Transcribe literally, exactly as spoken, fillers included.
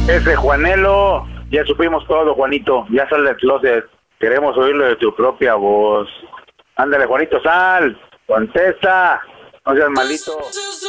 Ese Juanelo, ya supimos todo, Juanito. Ya sal del closet. Queremos oírlo de tu propia voz. Ándale, Juanito, sal. Contesta. No seas malito.